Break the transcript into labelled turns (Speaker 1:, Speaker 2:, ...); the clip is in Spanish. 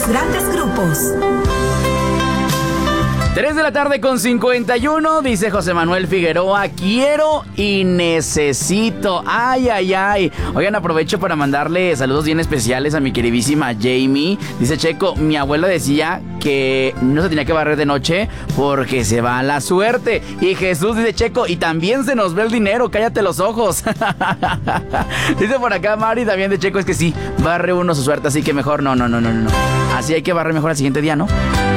Speaker 1: los grandes grupos.
Speaker 2: 3 de la tarde con 51, dice José Manuel Figueroa, quiero y necesito. Ay, ay, ay. Oigan, aprovecho para mandarle saludos bien especiales a mi queridísima Jamie. Dice Checo, mi abuela decía que no se tenía que barrer de noche porque se va la suerte. Y Jesús dice, Checo, y también se nos ve el dinero, cállate los ojos. Dice por acá Mari también de Checo, es que sí, barre uno su suerte, así que mejor no. Así hay que barrer mejor al siguiente día, ¿no?